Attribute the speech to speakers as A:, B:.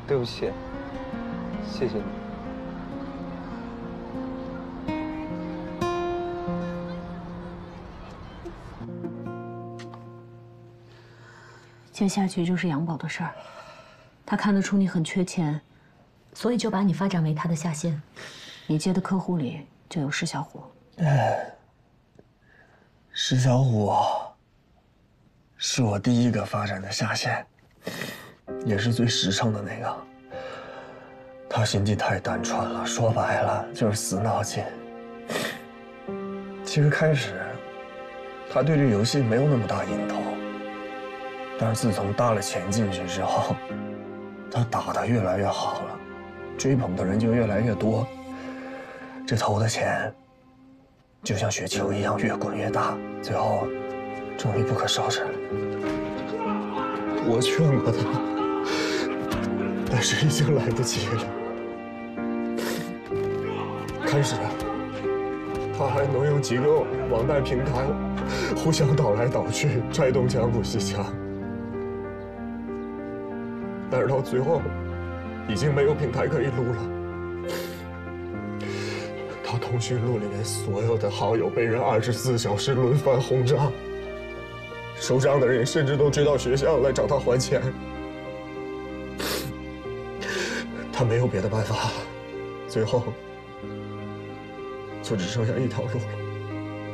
A: 对不起，谢谢你。
B: 接下去就是杨宝的事儿，他看得出你很缺钱，
C: 所以就把你发展为他的下线。
B: 你接的客户里就有石小虎。
D: 石小虎是我第一个发展的下线，也是最实诚的那个。他心地太单纯了，说白了就是死脑筋。其实开始，他对这游戏没有那么大瘾头，但是自从搭了钱进去之后，他打得越来越好了，追捧的人就越来越多。这投的钱，就像雪球一样越滚越大，最后终于不可收拾了。我劝过他，但是已经来不及了。开始，他还能用几个网贷平台互相倒来倒去，拆东墙补西墙。但是到最后，已经没有平台可以录了。他通讯录里面所有的好友被人24小时轮番轰炸，收账的人甚至都追到学校来找他还钱。他没有别的办法，最后就只剩下一条路了。